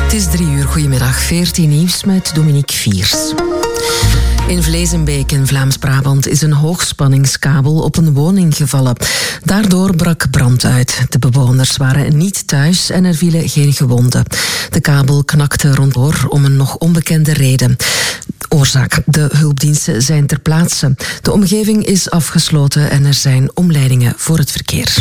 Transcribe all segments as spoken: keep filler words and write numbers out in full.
Het is drie uur, goedemiddag, veertien nieuws met Dominique Viers. In Vleesenbeek in Vlaams-Brabant is een hoogspanningskabel op een woning gevallen. Daardoor brak brand uit. De bewoners waren niet thuis en er vielen geen gewonden. De kabel knakte ronddoor om een nog onbekende reden. Oorzaak: de hulpdiensten zijn ter plaatse. De omgeving is afgesloten en er zijn omleidingen voor het verkeer.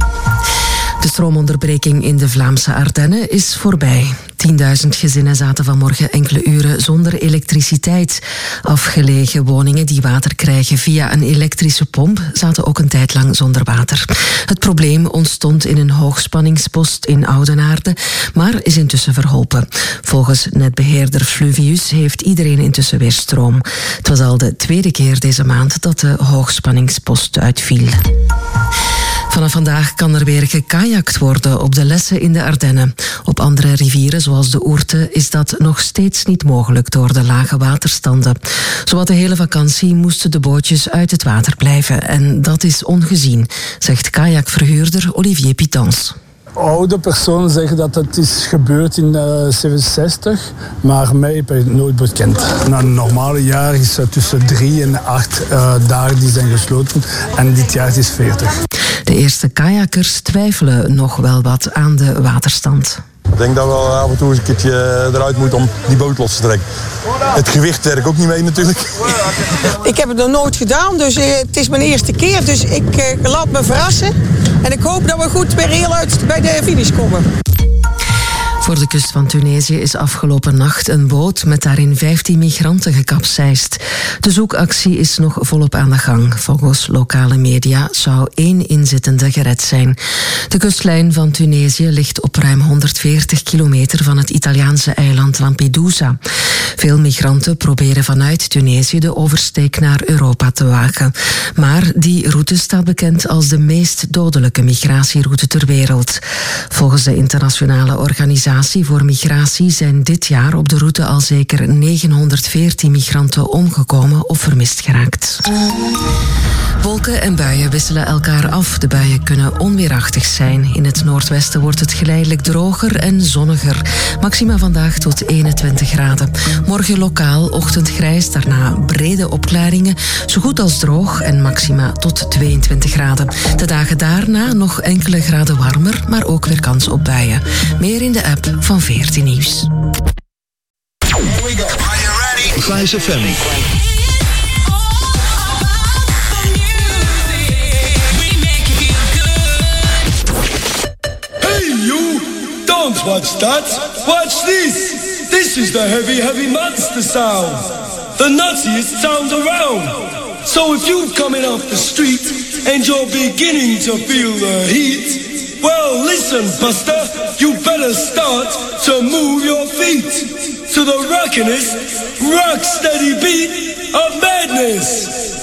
De stroomonderbreking in de Vlaamse Ardennen is voorbij. tienduizend gezinnen zaten vanmorgen enkele uren zonder elektriciteit. Afgelegen woningen die water krijgen via een elektrische pomp zaten ook een tijd lang zonder water. Het probleem ontstond in een hoogspanningspost in Oudenaarde, maar is intussen verholpen. Volgens netbeheerder Fluvius heeft iedereen intussen weer stroom. Het was al de tweede keer deze maand dat de hoogspanningspost uitviel. Vanaf vandaag kan er weer gekajakt worden op de Lessen in de Ardennen. Op andere rivieren, zoals de Ourthe, is dat nog steeds niet mogelijk door de lage waterstanden. Zowat de hele vakantie moesten de bootjes uit het water blijven. En dat is ongezien, zegt kajakverhuurder Olivier Pitans. Oude personen zeggen dat het is gebeurd in uh, zevenenzestig, maar mij heb ik het nooit bekend. Na een normale jaar is het tussen drie en acht uh, dagen die zijn gesloten en dit jaar is veertig. De eerste kajakkers twijfelen nog wel wat aan de waterstand. Ik denk dat we af en toe eens een keertje eruit moeten om die boot los te trekken. Het gewicht werkt ook niet mee natuurlijk. Ik heb het nog nooit gedaan, dus het is mijn eerste keer. Dus ik uh, laat me verrassen. En ik hoop dat we goed weer heel uit bij de finish komen. Voor de kust van Tunesië is afgelopen nacht een boot met daarin vijftien migranten gekapseist. De zoekactie is nog volop aan de gang. Volgens lokale media zou één inzittende gered zijn. De kustlijn van Tunesië ligt op ruim honderdveertig kilometer van het Italiaanse eiland Lampedusa. Veel migranten proberen vanuit Tunesië de oversteek naar Europa te wagen. Maar die route staat bekend als de meest dodelijke migratieroute ter wereld. Volgens de internationale organisatie voor Migratie zijn dit jaar op de route al zeker negenhonderdveertien migranten omgekomen of vermist geraakt. Wolken en buien wisselen elkaar af. De buien kunnen onweerachtig zijn. In het noordwesten wordt het geleidelijk droger en zonniger. Maxima vandaag tot eenentwintig graden. Morgen lokaal ochtendgrijs, daarna brede opklaringen. Zo goed als droog en maxima tot tweeëntwintig graden. De dagen daarna nog enkele graden warmer, maar ook weer kans op buien. Meer in de app van veertien Nieuws. Vice F M. Don't watch that, watch this. This is the heavy, heavy monster sound. The nuttiest sound around. So if you're coming off the street and you're beginning to feel the heat, well listen buster, you better start to move your feet to the rockin'est, rock steady beat of madness.